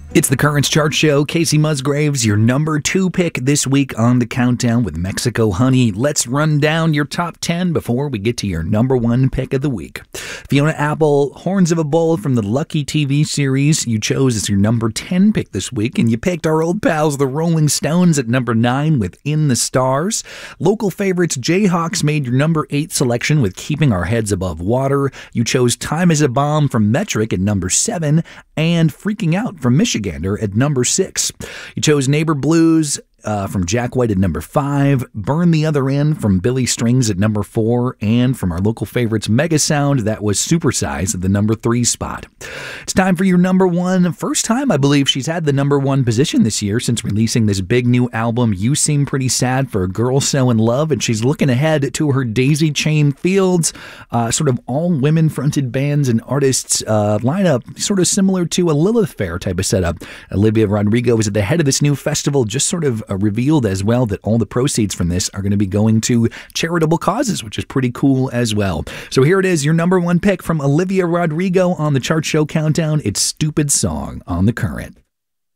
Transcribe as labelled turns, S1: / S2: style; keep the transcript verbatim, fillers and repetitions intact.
S1: It's the Currents Chart Show. Casey Musgraves, your number two pick this week on the countdown with Mexico Honey. Let's run down your top ten before we get to your number one pick of the week. Fiona Apple, Horns of a Bull from the Lucky T V series, you chose as your number ten pick this week, and you picked our old pals, the Rolling Stones, at number nine with In the Stars. Local favorites, Jayhawks, made your number eight selection with Keeping Our Heads Above Water. You chose Time is a Bomb from Metric at number seven, and Freaking Out from Michigander at number six. You chose Neighbor Blues Uh, from Jack White at number five, Burn the Other End from Billy Strings at number four, and from our local favorites Mega Sound, that was Supersize at the number three spot. It's time for your number one. First time, I believe, she's had the number one position this year since releasing this big new album, You Seem Pretty Sad for a Girl So in Love, and she's looking ahead to her Daisy Chain Fields, uh, sort of all women-fronted bands and artists uh, lineup, sort of similar to a Lilith Fair type of setup. Olivia Rodrigo is at the head of this new festival, just sort of uh, revealed as well that all the proceeds from this are going to be going to charitable causes, which is pretty cool as well. So here it is, your number one pick from Olivia Rodrigo on the Chart Show Countdown. It's Stupid Song on The Current.